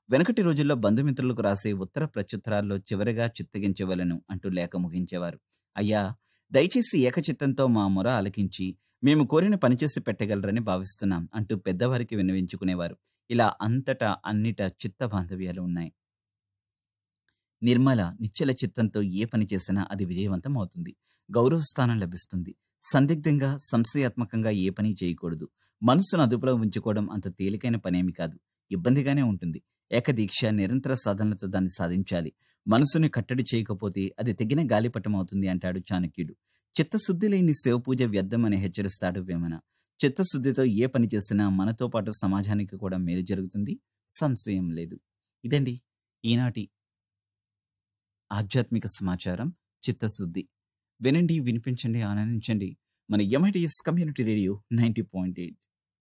వెనకటి రోజుల్లో బంధుమిత్రులకు రాసే ఉత్తర ప్రత్యుత్తరాల్లో చివరగా చిత్తగించవలను అంటూ లేఖ ముగించేవారు. అయ్యా, దయచేసి ఏకచిత్తంతో మా మొర ఆలకించి మేము కోరిన పనిచేసి పెట్టగలరని భావిస్తున్నాం అంటూ పెద్దవారికి విన్నవించుకునేవారు. ఇలా అంతటా అన్నిటా చిత్త బాంధవ్యాలు ఉన్నాయి. నిర్మల నిశ్చల చిత్తంతో ఏ పని చేసినా అది విజయవంతం అవుతుంది. గౌరవ స్థానం లభిస్తుంది. సందిగ్ధంగా సంశయాత్మకంగా ఏ పని చేయకూడదు. మనసును అదుపులో ఉంచుకోవడం అంత తేలికైన పనేమి కాదు. ఇబ్బందిగానే ఉంటుంది. ఏకదీక్ష నిరంతర సాధనలతో దాన్ని సాధించాలి. మనసుని కట్టడి చేయకపోతే అది తెగిన గాలిపటం అవుతుంది అంటాడు చాణక్యుడు. చిత్తశుద్ధి లేని శివపూజ వ్యర్థమని హెచ్చరిస్తాడు వేమన. చిత్తశుద్ధితో ఏ పని చేసినా మనతో పాటు సమాజానికి కూడా మేలు జరుగుతుంది, సంశయం లేదు. ఇదండి ఈనాటి ఆధ్యాత్మిక సమాచారం. చిత్తశుద్ధి వినండి, వినిపించండి, ఆనందించండి. మన MITS community radio 90.8.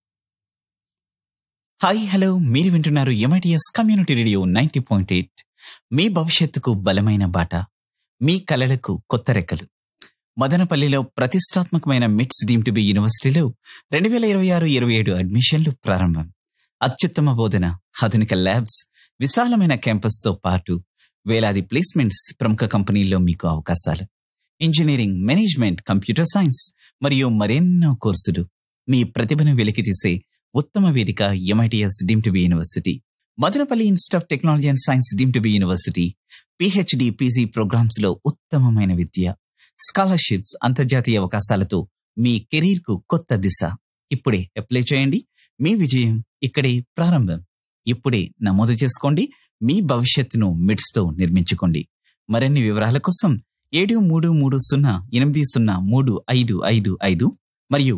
Hi hello, మీరు వింటున్నారు ఎంఐటిఎస్ కమ్యూనిటీ రేడియో 90.8. మీ భవిష్యత్తుకు బలమైన బాట, మీ కలలకు కొత్త రెక్కలు. మదనపల్లిలో ప్రతిష్టాత్మకమైన మిట్స్ డీమ్ టు బి యూనివర్సిటీలో 2026-27 అడ్మిషన్లు ప్రారంభం. అత్యుత్తమ బోధన, ఆధునిక ల్యాబ్స్, విశాలమైన క్యాంపస్తో పాటు వేలాది ప్లేస్మెంట్స్, ప్రముఖ కంపెనీల్లో మీకు అవకాశాలు. ఇంజనీరింగ్, మేనేజ్మెంట్, కంప్యూటర్ సైన్స్ మరియు మరెన్నో కోర్సులు. మీ ప్రతిభను వెలికితీసే ఉత్తమ వేదిక MITS deem to be university. Madanapalle institute of technology and science deem to be university. PhD, PG programmes లో ఉత్తమమైన విద్య, స్కాలర్షిప్స్, అంతర్జాతీయ అవకాశాలతో మీ కెరీర్ కు కొత్త దిశ. ఇప్పుడే అప్లై చేయండి. మీ విజయం ఇక్కడే ప్రారంభం. ఇప్పుడే నమోదు చేసుకోండి. మీ భవిష్యత్తును మిడ్స్ తో నిర్మించుకోండి. మరిన్ని వివరాల కోసం 7330803555 మరియు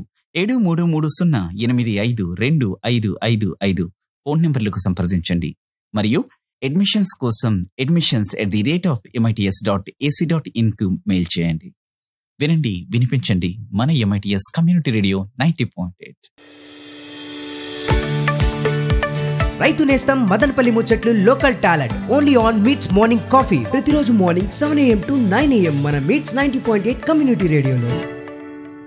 7330852255 ఫోన్ నెంబర్లకు సంప్రదించండి. మరియు అడ్మిషన్స్ కోసం admissions@mits.ac.in కు మెయిల్ చేయండి. వినండి, వినిపించండి. మన ఎంఐటిఎస్ కమ్యూనిటీ రేడియో 90.8. రైతు నేస్తం మదనపల్లి ముచ్చట్లు local talent only on meets morning coffee ప్రతిరోజు మార్నింగ్ 7 AM to 9 AM మన మీట్స్ 90.8 కమ్యూనిటీ రేడియోలో.